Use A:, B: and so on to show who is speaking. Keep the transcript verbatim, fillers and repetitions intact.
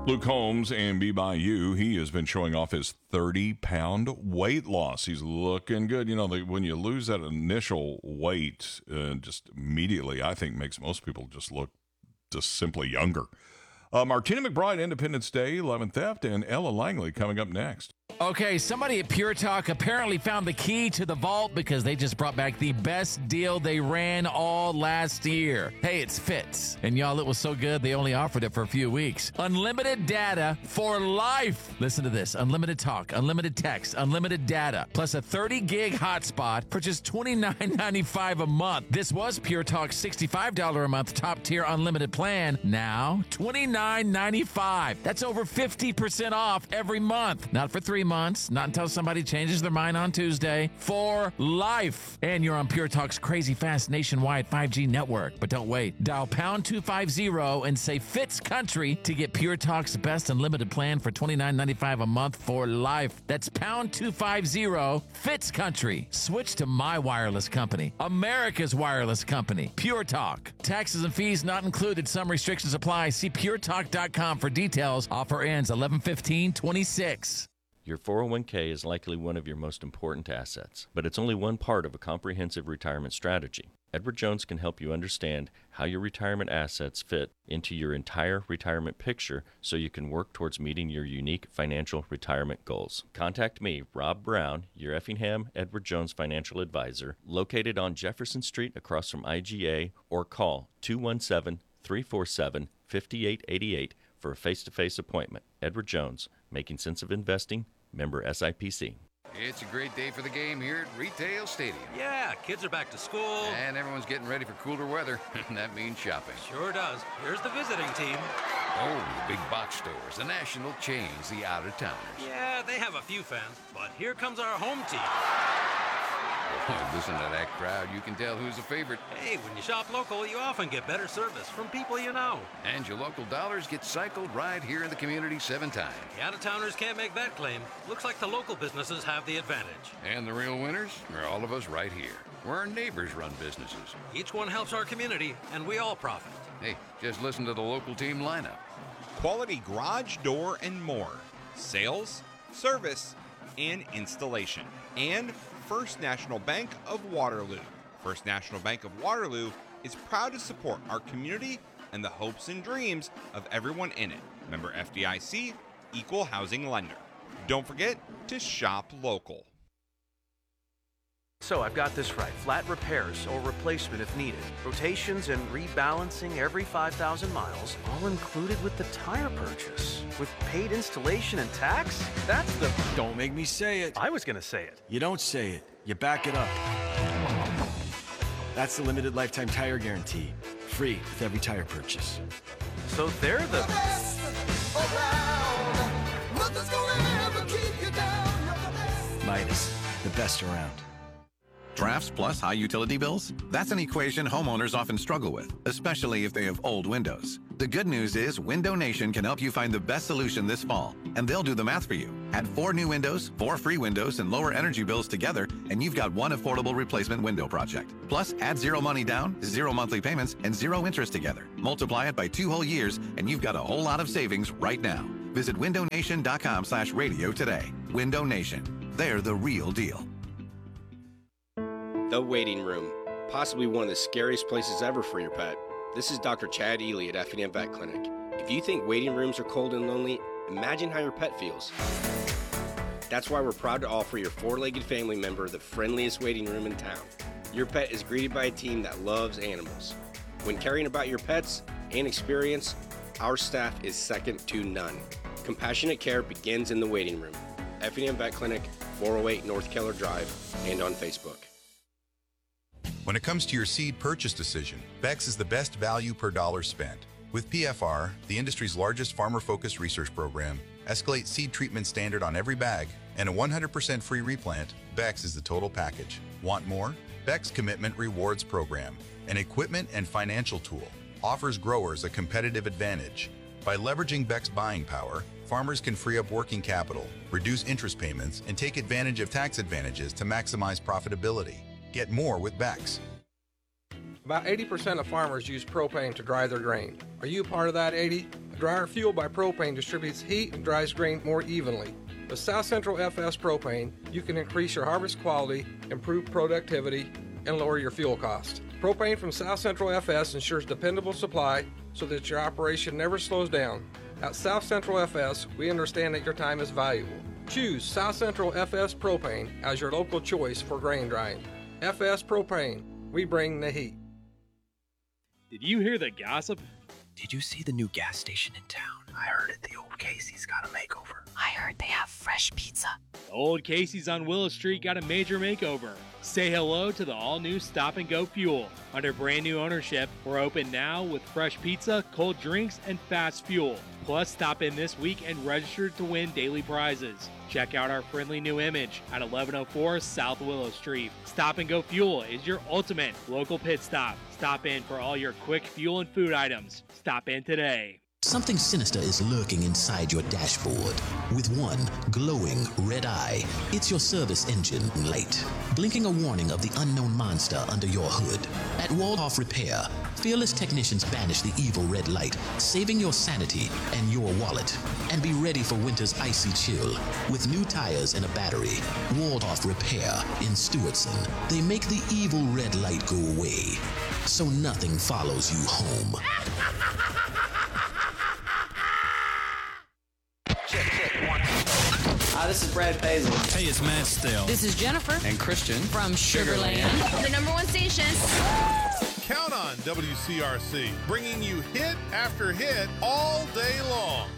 A: Luke Holmes and Be By You, he has been showing off his thirty-pound weight loss. He's looking good. You know, the, when you lose that initial weight, uh, just immediately, I think makes most people just look just simply younger. Uh, Martina McBride, Independence Day, Love and Theft, and Ella Langley coming up next.
B: Okay, somebody at Pure Talk apparently found the key to the vault because they just brought back the best deal they ran all last year. Hey, it's Fitz. And y'all, it was so good, they only offered it for a few weeks. Unlimited data for life. Listen to this. Unlimited talk, unlimited text, unlimited data, plus a thirty gig hotspot for just twenty-nine ninety-five a month. This was Pure Talk's sixty-five dollars a month top tier unlimited plan. Now, twenty-nine ninety-five. That's over fifty percent off every month. Not for three months, not until somebody changes their mind on Tuesday, for life. And you're on Pure Talk's crazy fast nationwide five G network. But don't wait. Dial pound two fifty and say Fitz Country to get Pure Talk's best unlimited plan for twenty-nine ninety-five a month for life. That's pound two fifty, Fitz Country. Switch to my wireless company, America's wireless company, Pure Talk. Taxes and fees not included. Some restrictions apply. See pure talk dot com for details. Offer ends eleven fifteen twenty-six.
C: Your four oh one k is likely one of your most important assets, but it's only one part of a comprehensive retirement strategy. Edward Jones can help you understand how your retirement assets fit into your entire retirement picture so you can work towards meeting your unique financial retirement goals. Contact me, Rob Brown, your Effingham Edward Jones financial advisor, located on Jefferson Street across from I G A, or call two one seven, three four seven, five eight eight eight for a face-to-face appointment. Edward Jones, Making Sense of Investing, member S I P C.
D: It's a great day for the game here at Retail Stadium.
E: Yeah, kids are back to school.
D: And everyone's getting ready for cooler weather. That means shopping.
E: Sure does. Here's the visiting team.
D: Oh, the big box stores, the national chains, the out-of-towners.
E: Yeah, they have a few fans, but here comes our home team.
D: Oh, listen to that crowd. You can tell who's a favorite.
E: Hey, when you shop local, you often get better service from people you know.
D: And your local dollars get cycled right here in the community seven times.
E: The out-of-towners can't make that claim. Looks like the local businesses have the advantage.
D: And the real winners are all of us right here, where our neighbors run businesses.
E: Each one helps our community, and we all profit.
D: Hey, just listen to the local team lineup.
F: Quality garage door and more. Sales, service, and installation. And First National Bank of Waterloo. First National Bank of Waterloo is proud to support our community and the hopes and dreams of everyone in it. Member F D I C, Equal Housing Lender. Don't forget to shop local.
G: So I've got this right. Flat repairs or replacement if needed. Rotations and rebalancing every five thousand miles, all included with the tire purchase. With paid installation and tax? That's the...
H: Don't make me say it.
G: I was going to say it.
H: You don't say it. You back it up. That's the limited lifetime tire guarantee. Free with every tire purchase.
G: So they're the... the best around.
H: Nothing's gonna ever keep you down. Midas, the best around.
I: Drafts plus high utility bills? That's an equation homeowners often struggle with, especially if they have old windows. The good news is Window Nation can help you find the best solution this fall, and they'll do the math for you. Add four new windows, four free windows, and lower energy bills together, and you've got one affordable replacement window project. Plus, add zero money down, zero monthly payments, and zero interest together. Multiply it by two whole years, and you've got a whole lot of savings right now. Visit window nation dot com slash radio today. Window Nation. They're the real deal.
J: The waiting room, possibly one of the scariest places ever for your pet. This is Doctor Chad Ely at Effingham Vet Clinic. If you think waiting rooms are cold and lonely, imagine how your pet feels. That's why we're proud to offer your four-legged family member the friendliest waiting room in town. Your pet is greeted by a team that loves animals. When caring about your pets and experience, our staff is second to none. Compassionate care begins in the waiting room. Effingham Vet Clinic, four oh eight North Keller Drive, and on Facebook.
K: When it comes to your seed purchase decision, Bex is the best value per dollar spent. With P F R, the industry's largest farmer-focused research program, Escalate seed treatment standard on every bag, and a one hundred percent free replant, Bex is the total package. Want more? Bex Commitment Rewards Program, an equipment and financial tool, offers growers a competitive advantage. By leveraging Bex buying power, farmers can free up working capital, reduce interest payments, and take advantage of tax advantages to maximize profitability. Get more with Bex.
L: About eighty percent of farmers use propane to dry their grain. Are you part of that eighty? Dryer Fuel by Propane distributes heat and dries grain more evenly. With South Central F S Propane, you can increase your harvest quality, improve productivity, and lower your fuel cost. Propane from South Central F S ensures dependable supply so that your operation never slows down. At South Central F S, we understand that your time is valuable. Choose South Central F S Propane as your local choice for grain drying. F S Propane, we bring the heat.
M: Did you hear the gossip?
N: Did you see the new gas station in town? I heard it. The old Casey's got a makeover.
O: I heard they have fresh pizza.
M: The old Casey's on Willow Street got a major makeover. Say hello to the all-new Stop and Go Fuel. Under brand new ownership, we're open now with fresh pizza, cold drinks, and fast fuel. Plus, stop in this week and register to win daily prizes. Check out our friendly new image at eleven oh four South Willow Street. Stop and Go Fuel is your ultimate local pit stop. Stop in for all your quick fuel and food items. Stop in today.
P: Something sinister is lurking inside your dashboard. With one glowing red eye, it's your service engine light, blinking a warning of the unknown monster under your hood. At Waldhoff Repair, fearless technicians banish the evil red light, saving your sanity and your wallet. And be ready for winter's icy chill. With new tires and a battery, Waldhoff Repair in Stewartson, they make the evil red light go away, so nothing follows you home.
Q: Hi, this is Brad Paisley.
R: Hey, it's Matt Stell.
S: This is Jennifer.
Q: And Christian.
S: From Sugarland.
O: The number one station.
T: Count on W C R C, bringing you hit after hit all day long.